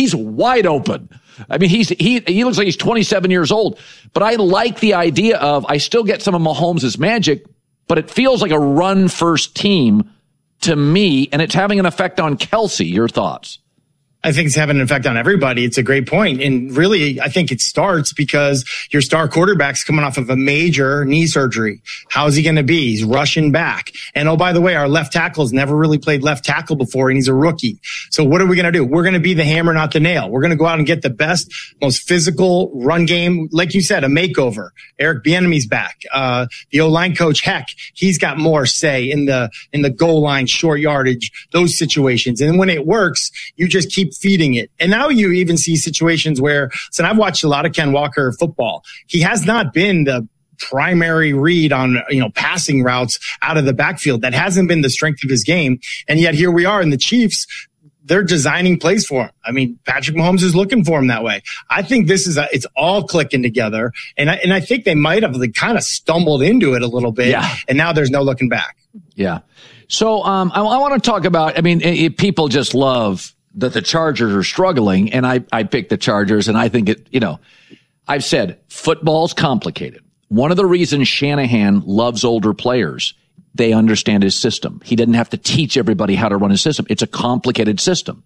he's wide open. I mean, he looks like he's 27 years old, but I like the idea of, I still get some of Mahomes' magic, but it feels like a run first team to me, and it's having an effect on Kelsey. Your thoughts? I think it's having an effect on everybody. It's a great point. And really, I think it starts because your star quarterback's coming off of a major knee surgery. How's he going to be? He's rushing back. And oh, by the way, our left tackle's never really played left tackle before, and he's a rookie. So what are we going to do? We're going to be the hammer, not the nail. We're going to go out and get the best, most physical run game. Like you said, a makeover. Eric Bieniemy's back. The O-line coach, heck, he's got more say in the goal line, short yardage, those situations. And when it works, you just keep feeding it. And now you even see situations where, so I've watched a lot of Ken Walker football. He has not been the primary read on, passing routes out of the backfield. That hasn't been the strength of his game. And yet here we are in the Chiefs. They're designing plays for him. I mean, Patrick Mahomes is looking for him that way. I think it's all clicking together. And I think they might have kind of stumbled into it a little bit. Yeah. And now there's no looking back. Yeah. So, I want to talk about, people just love that the Chargers are struggling, and I picked the Chargers, and I think I've said football's complicated. One of the reasons Shanahan loves older players, they understand his system. He didn't have to teach everybody how to run his system. It's a complicated system.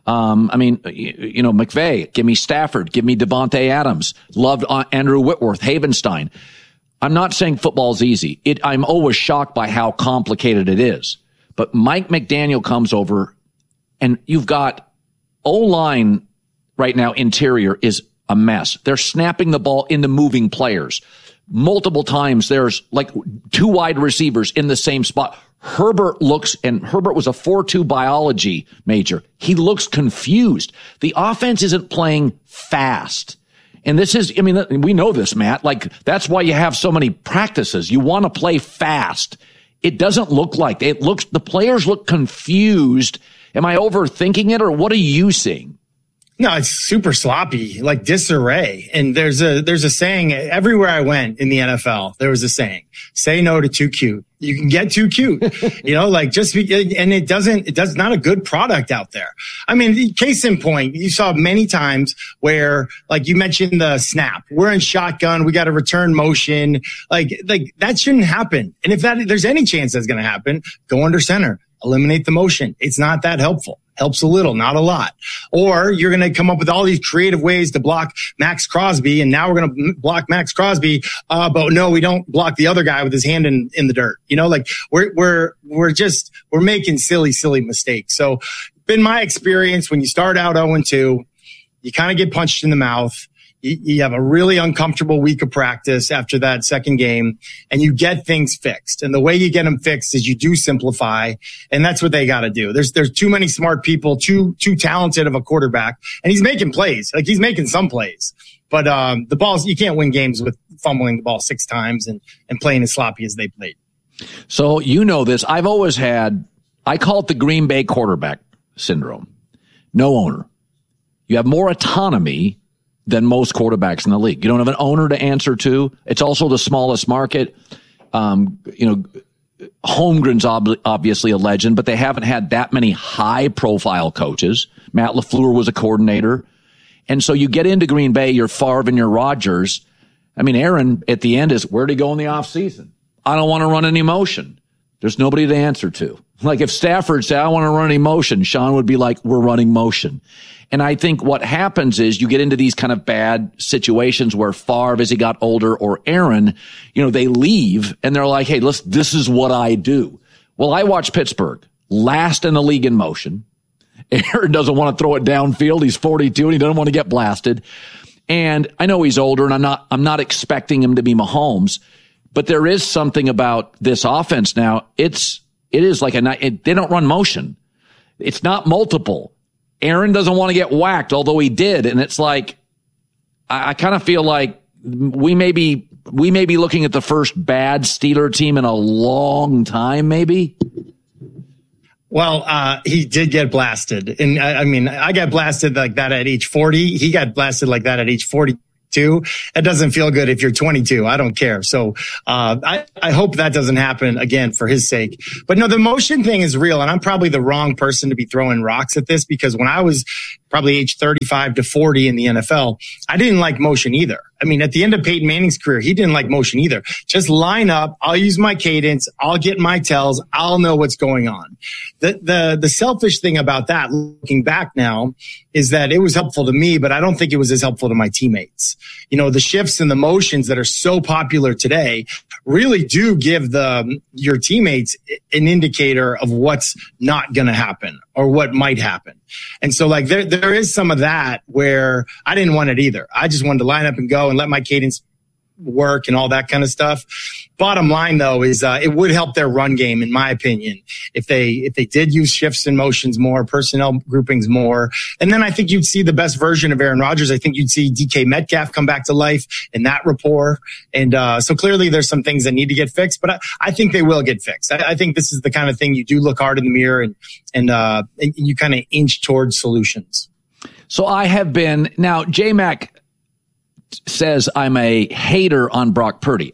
McVay, give me Stafford, give me Devontae Adams, loved Andrew Whitworth, Havenstein. I'm not saying football's easy. I'm always shocked by how complicated it is. But Mike McDaniel comes over, and you've got O-line right now, interior is a mess. They're snapping the ball into moving players. Multiple times there's like two wide receivers in the same spot. Herbert was a 4-2 biology major. He looks confused. The offense isn't playing fast. And this is, we know this, Matt. Like, that's why you have so many practices. You want to play fast. It doesn't look like it. The players look confused. Am I overthinking it, or what are you seeing? No, it's super sloppy, like disarray. And there's a saying everywhere I went in the NFL. There was a saying: "Say no to too cute. You can get too cute." And it's not a good product out there. I mean, case in point, you saw many times where, like you mentioned, the snap. We're in shotgun. We got a return motion. Like that shouldn't happen. And if there's any chance that's going to happen, go under center. Eliminate the motion. It's not that helpful. Helps a little, not a lot. Or you're going to come up with all these creative ways to block Max Crosby, and now we're going to block Max Crosby, but no, we don't block the other guy with his hand in the dirt. We're making silly mistakes. So, been my experience, when you start out 0-2, you kind of get punched in the mouth. You have a really uncomfortable week of practice after that second game, and you get things fixed. And the way you get them fixed is you do simplify, and that's what they got to do. There's too many smart people, too talented of a quarterback, and he's making plays. Like, he's making some plays, but the balls, you can't win games with fumbling the ball 6 times and playing as sloppy as they played. So this. I call it the Green Bay quarterback syndrome. No owner. You have more autonomy than most quarterbacks in the league. You don't have an owner to answer to. It's also the smallest market. Holmgren's obviously a legend, but they haven't had that many high-profile coaches. Matt LaFleur was a coordinator. And so you get into Green Bay, you're Favre and you're Rodgers. Aaron, at the end, is, where'd he go in the offseason? I don't want to run any motion. There's nobody to answer to. Like, if Stafford said, I want to run any motion, Sean would be like, we're running motion. And I think what happens is you get into these kind of bad situations where Favre, as he got older, or Aaron, they leave and they're like, hey, this is what I do. Well, I watch Pittsburgh, last in the league in motion. Aaron doesn't want to throw it downfield. He's 42 and he doesn't want to get blasted. And I know he's older, and I'm not expecting him to be Mahomes, but there is something about this offense now. It is like they don't run motion. It's not multiple. Aaron doesn't want to get whacked, although he did. And it's like, I kind of feel like we may be looking at the first bad Steeler team in a long time, maybe. Well, he did get blasted. And I got blasted like that at age 40. He got blasted like that at age 42. 22. That doesn't feel good if you're 22. I don't care. So I hope that doesn't happen again for his sake. But no, the motion thing is real. And I'm probably the wrong person to be throwing rocks at this, because when I was probably age 35 to 40 in the NFL, I didn't like motion either. I mean, at the end of Peyton Manning's career, he didn't like motion either. Just line up. I'll use my cadence. I'll get my tells. I'll know what's going on. The selfish thing about that, looking back now, is that it was helpful to me, but I don't think it was as helpful to my teammates. You know, the shifts and the motions that are so popular today really do give your teammates an indicator of what's not going to happen or what might happen. And so like there is some of that where I didn't want it either. I just wanted to line up and go and let my cadence work and all that kind of stuff. Bottom line though is it would help their run game, in my opinion, if they did use shifts and motions more, personnel groupings more. And then I think you'd see the best version of Aaron Rodgers. I think you'd see DK Metcalf come back to life in that rapport. And so clearly there's some things that need to get fixed, but I think they will get fixed. I think this is the kind of thing you do look hard in the mirror and you kind of inch towards solutions. So I have been now, J-Mac says I'm a hater on Brock Purdy.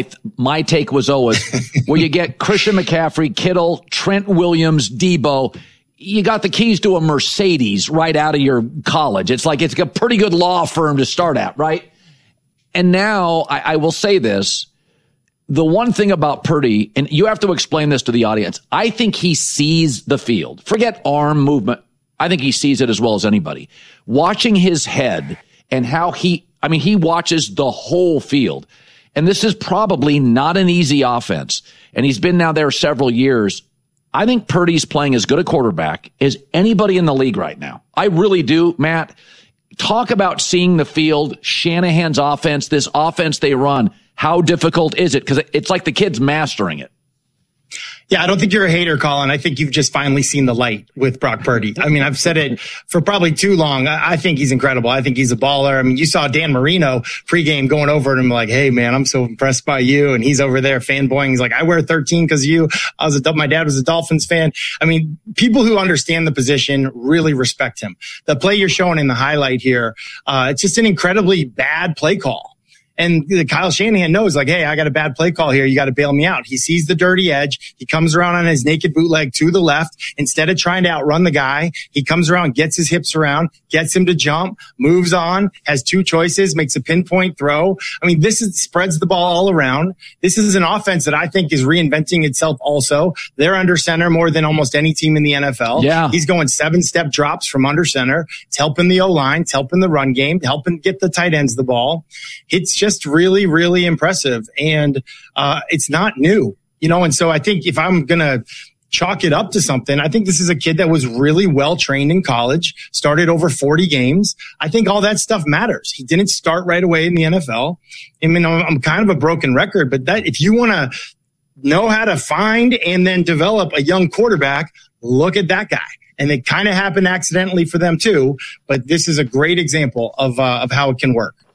My take was always, where you get Christian McCaffrey, Kittle, Trent Williams, Debo, you got the keys to a Mercedes right out of your college. It's like it's a pretty good law firm to start at, right? And now I will say this. The one thing about Purdy, and you have to explain this to the audience, I think he sees the field. Forget arm movement. I think he sees it as well as anybody. Watching his head and how he watches the whole field. And this is probably not an easy offense. And he's been now there several years. I think Purdy's playing as good a quarterback as anybody in the league right now. I really do, Matt. Talk about seeing the field, Shanahan's offense, this offense they run. How difficult is it? Because it's like the kid's mastering it. Yeah, I don't think you're a hater, Colin. I think you've just finally seen the light with Brock Purdy. I mean, I've said it for probably too long. I think he's incredible. I think he's a baller. I mean, you saw Dan Marino pregame going over and I'm like, hey, man, I'm so impressed by you. And he's over there fanboying. He's like, I wear 13 because you. My dad was a Dolphins fan. I mean, people who understand the position really respect him. The play you're showing in the highlight here, it's just an incredibly bad play call. And Kyle Shanahan knows, like, hey, I got a bad play call here. You got to bail me out. He sees the dirty edge. He comes around on his naked bootleg to the left. Instead of trying to outrun the guy, he comes around, gets his hips around, gets him to jump, moves on, has two choices, makes a pinpoint throw. I mean, spreads the ball all around. This is an offense that I think is reinventing itself also. They're under center more than almost any team in the NFL. Yeah. He's going 7-step drops from under center. It's helping the O-line. It's helping the run game, helping get the tight ends the ball. It's just really, really impressive. And it's not new, and so I think if I'm going to chalk it up to something, I think this is a kid that was really well trained in college, started over 40 games. I think all that stuff matters. He didn't start right away in the NFL. I mean, I'm kind of a broken record, but that if you want to know how to find and then develop a young quarterback, look at that guy. And it kind of happened accidentally for them too, but this is a great example of how it can work.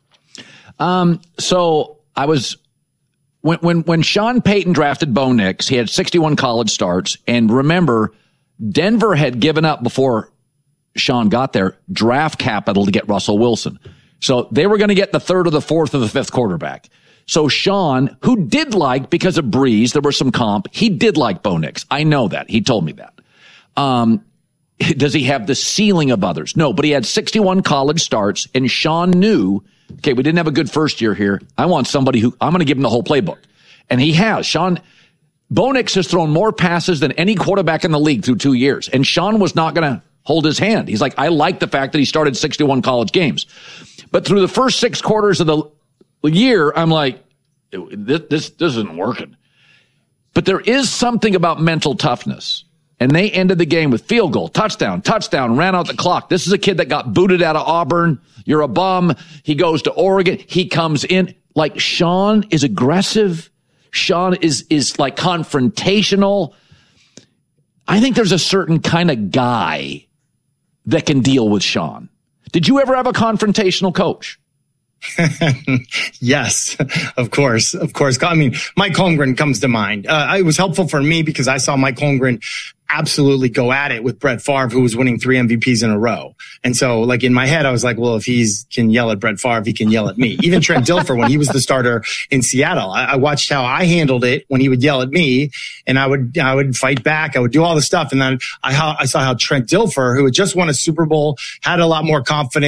So I was, when Sean Payton drafted Bo Nix, he had 61 college starts. And remember, Denver had given up before Sean got there draft capital to get Russell Wilson. So they were going to get the third or the fourth or the fifth quarterback. So Sean, who did like, because of Breeze, there was some comp, he did like Bo Nix. I know that. He told me that. Does he have the ceiling of others? No, but he had 61 college starts, and Sean knew, okay, we didn't have a good first year here. I want somebody who, I'm going to give him the whole playbook. And he has. Bo Nix has thrown more passes than any quarterback in the league through 2 years. And Sean was not going to hold his hand. He's like, I like the fact that he started 61 college games. But through the first 6 quarters of the year, I'm like, this isn't working. But there is something about mental toughness. And they ended the game with field goal, touchdown, ran out the clock. This is a kid that got booted out of Auburn. You're a bum. He goes to Oregon. He comes in. Like, Sean is aggressive. Sean is like confrontational. I think there's a certain kind of guy that can deal with Sean. Did you ever have a confrontational coach? Yes, of course. I mean, Mike Holmgren comes to mind. It was helpful for me because I saw Mike Holmgren absolutely go at it with Brett Favre, who was winning 3 MVPs in a row. And so like in my head, I was like, well, if he can yell at Brett Favre, he can yell at me. Even Trent Dilfer, when he was the starter in Seattle, I watched how I handled it when he would yell at me, and I would fight back. I would do all the stuff. And then I saw how Trent Dilfer, who had just won a Super Bowl, had a lot more confidence.